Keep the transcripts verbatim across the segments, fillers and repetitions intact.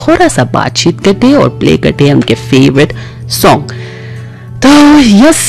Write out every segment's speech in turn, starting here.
थोड़ा सा बातचीत करते हैं और प्ले करते हैं उनके फेवरेट सॉन्ग। तो yes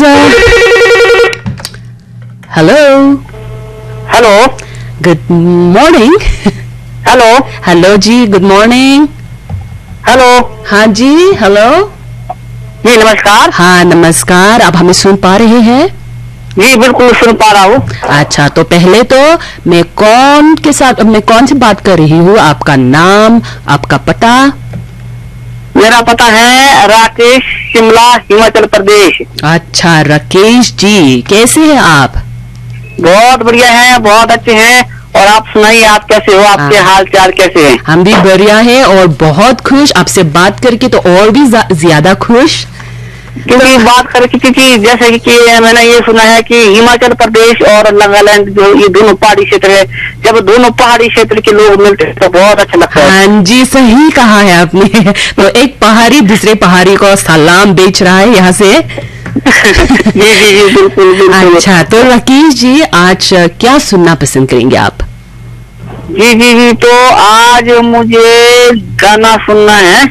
hello hello good morning. Hello hello जी गुड मॉर्निंग। हेलो हाँ जी हेलो जी नमस्कार। हाँ नमस्कार, आप हमें सुन पा रहे हैं? जी बिल्कुल सुन पा रहा हूँ। अच्छा, तो पहले तो मैं कौन के साथ मैं कौन से बात कर रही हूँ? आपका नाम, आपका पता? मेरा पता है राकेश, शिमला, हिमाचल प्रदेश। अच्छा राकेश जी, कैसे हैं आप? बहुत बढ़िया हैं, बहुत अच्छे हैं। और आप सुनाइए, आप कैसे हो? आपके हाल चाल कैसे हैं? हम भी बढ़िया हैं और बहुत खुश, आपसे बात करके तो और भी ज्यादा खुश। क्योंकि बात करके क्योंकि जैसे कि, कि मैंने ये सुना है कि हिमाचल प्रदेश और नागालैंड जो ये दोनों पहाड़ी क्षेत्र है, जब दोनों पहाड़ी क्षेत्र के लोग मिलते हैं तो बहुत अच्छा लगता है। हाँ जी सही कहा है आपने। तो एक पहाड़ी दूसरे पहाड़ी को सलाम बेच रहा है यहाँ से। जी जी जी बिल्कुल बिल्कुल। अच्छा, तो राकेश जी आज क्या सुनना पसंद करेंगे आप? जी जी जी तो आज मुझे गाना सुनना है।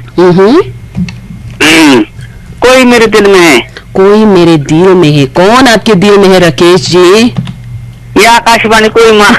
कोई मेरे दिल में है। कोई मेरे दिल में है। कौन आपके दिल में है राकेश जी? ये आकाशवाणी कोई माँ।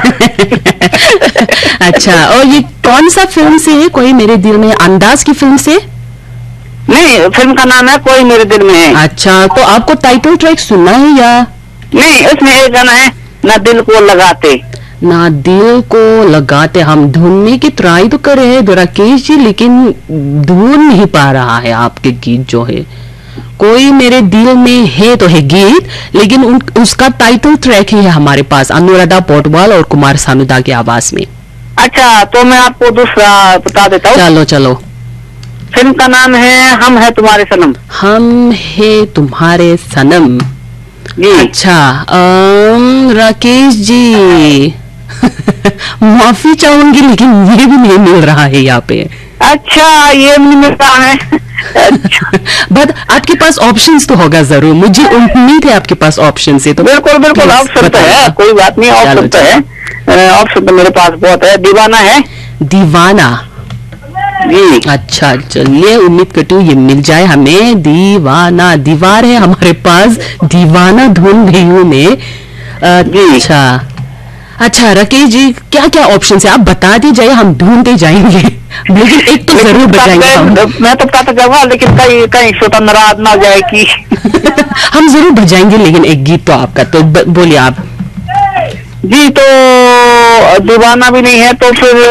अच्छा, और ये कौन सा फिल्म से है कोई मेरे दिल में? अंदाज की फिल्म से? नहीं, फिल्म का नाम है कोई मेरे दिल में है। अच्छा, तो आपको टाइटल ट्रैक सुनना है या नहीं? उसमें एक गाना है ना दिल को लगाते। ना दिल को लगाते। हम ढूंढने की ट्राई तो कर रहे हैं राकेश जी, लेकिन ढूंढ नहीं पा रहा है आपके गीत जो है। कोई मेरे दिल में है तो है गीत, लेकिन उन, उसका टाइटल ट्रैक ही है हमारे पास, अनुराधा पौडवाल और कुमार सानू की आवाज में। अच्छा, तो मैं आपको दूसरा बता देता हूँ। चलो चलो। फिल्म का नाम है हम है तुम्हारे सनम। हम है तुम्हारे सनम। जी। अच्छा राकेश जी माफी चाहूंगी लेकिन ये भी नहीं मिल रहा है यहाँ पे। अच्छा, ये नहीं मिल रहा है। अच्छा। बट आपके पास ऑप्शंस तो होगा जरूर, मुझे उम्मीद है आपके पास ऑप्शंस है। तो बिल्कुल बिल्कुल ऑप्शन तो है, कोई बात नहीं, ऑप्शन तो है, ऑप्शन तो मेरे पास बहुत है। दीवाना है। दीवाना जी। अच्छा चलिए, उम्मीद करती हूँ ये मिल जाए हमें। दीवाना, दीवार है हमारे पास, दीवाना ढूंढ रही हूँ मैं। अच्छा अच्छा राकेश जी, क्या क्या ऑप्शन है आप बता दीजिए, हम ढूंढते जाएंगे। लेकिन एक तो जरूर बजाएंगे हम। मैं तो बताता जाऊंगा, लेकिन कहीं कहीं श्रोता नाराज ना जाए कि हम जरूर बजाएंगे, लेकिन एक गीत तो आपका, तो बोलिए आप। जी, तो दीवाना भी नहीं है तो फिर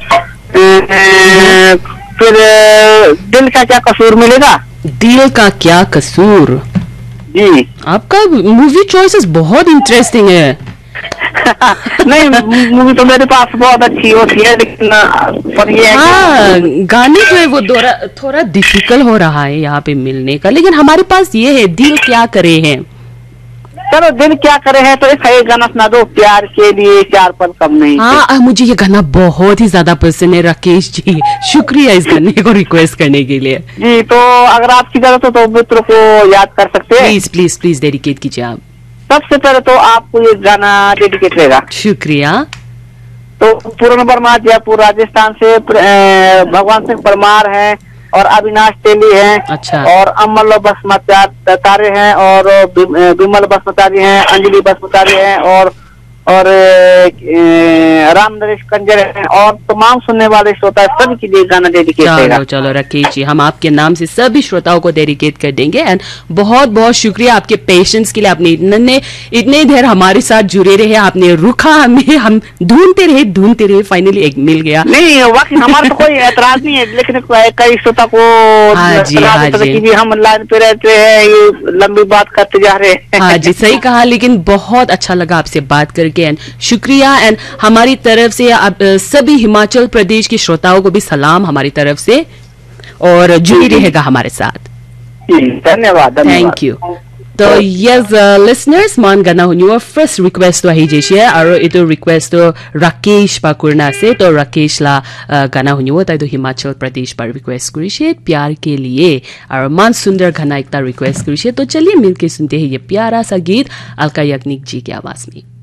फिर दिल का क्या कसूर मिलेगा? दिल का क्या कसूर। जी, आपका मूवी चॉइसेस बहुत इंटरेस्टिंग है। नहीं, मूवी तो मेरे पास बहुत अच्छी होती है, लेकिन पर ये है हाँ, गाने जो है वो थोड़ा डिफिकल्ट हो रहा है यहाँ पे मिलने का, लेकिन हमारे पास ये है दिल क्या करे हैं। चलो दिल क्या करे हैं, तो एक गाना सुना दो, प्यार के लिए चार पल कम नहीं। हाँ, मुझे ये गाना बहुत ही ज्यादा पसंद है राकेश जी, शुक्रिया इस गाने को रिक्वेस्ट करने के लिए। जी, तो अगर आपकी जरूरत हो तो मित्रों को याद कर सकते हैं। प्लीज प्लीज प्लीज डेडिकेट कीजिए आप। सबसे पहले तो आपको ये गाना डेडिकेट रहेगा। शुक्रिया। तो पूर्ण वर्मा जयपुर राजस्थान से, भगवान सिंह परमार हैं और अविनाश तेली हैं। अच्छा। और अमल बसमतारी हैं और विमल बसमतारी हैं, अंजलि बसमतारी हैं और और राम नरेश कंजर हैं और तमाम सुनने वाले श्रोता सभी के लिए गाना डेडिकेट करेगा। चलो चलो राकेश जी, हम आपके नाम से सभी श्रोताओं को डेडिकेट कर देंगे। एंड बहुत बहुत शुक्रिया आपके पेशेंस के लिए, आपने इतने इतने देर हमारे साथ जुड़े रहे, आपने रुका हमें, हम ढूंढते रहे ढूंढते रहे फाइनली एक मिल गया। नहीं वाकई हमारा तो कोई एतराज नहीं है, लेकिन कई श्रोता को हाँ जी, हाँ जी। हम लाइन पे रहते हैं, ये लंबी बात करते जा रहे हैं। हाँ जी सही कहा, लेकिन बहुत अच्छा लगा आपसे बात करके। एंड शुक्रिया, एंड हमारी तरफ से आप सभी हिमाचल प्रदेश के श्रोताओं को भी सलाम हमारी तरफ से, और जुड़ी रहेगा हमारे साथ। धन्यवाद। Thank you. तो यस लिसनर्स, मान गाना हुनियो फर्स्ट रिक्वेस्ट तो आही जेसे और इतो रिक्वेस्ट तो राकेश पाकुरना से। तो राकेश ला गाना हुनियो ताई तो हिमाचल प्रदेश पर रिक्वेस्ट करिसे प्यार के लिए, और मान सुंदर गाना एकता रिक्वेस्ट करिसे। तो चलिए मिलके सुनते हैं ये प्यारा सा गीत अलका याग्निक जी की आवाज में।